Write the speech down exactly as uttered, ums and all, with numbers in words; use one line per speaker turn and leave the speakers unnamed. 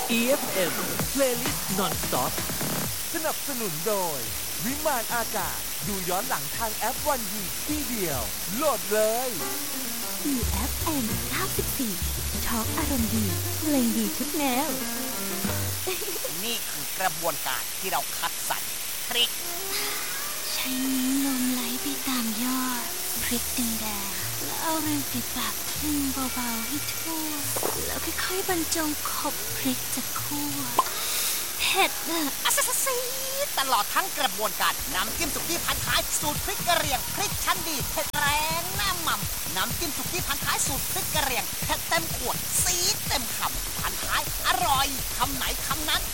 อี เอฟ เอ็ม Playlist Non-Stop
สนับสนุนโดยวิมานอากาศดูย้อนหลังทางแอปวันดีที่เดียวโหลดเลย
อี เอฟ เอ็ม เก้าสิบสี่ช็อกอารมณ์ดีเพลงดีทุกแนว
นี่คือกระบวนการที่เราคัดสรรพริก
ใช้นิ้วนมไหลไปตามยอดพริกแดงๆแล้วเอาแรงปิดปากทิ้งเบาๆให้ทั่วแล้วค่อยๆบรรจงขบพริกจากคั่วเผ็ดอะ
อัสสซีตลอดทั้งกระบวนการน้ำจิ้มสุกี้พันท้ายสูตรพริกกระเหรี่ยงพริกชั้นดีเผ็ดแรงหน้าหม่ำน้ำจิ้มสุกี้พันท้ายสูตรพริกกระเหรี่ยงเผ็ดเต็มขวดซีดเต็มคำพันท้ายอร่อยคำไหนคำนั้น